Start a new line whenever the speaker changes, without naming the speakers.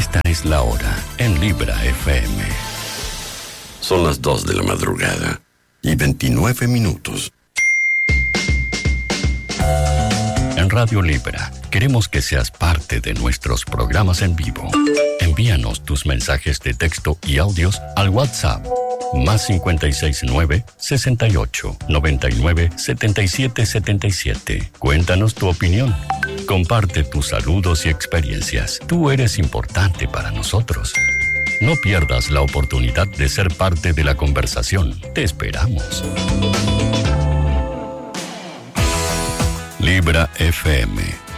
Esta es la hora en Libra FM.
Son las 2 de la madrugada y 29 minutos.
En Radio Libra, queremos que seas parte de nuestros programas en vivo. Envíanos tus mensajes de texto y audios al WhatsApp más 569 68 99 77 77. Cuéntanos tu opinión. Comparte tus saludos y experiencias. Tú eres importante para nosotros. No pierdas la oportunidad de ser parte de la conversación. Te esperamos. Libra FM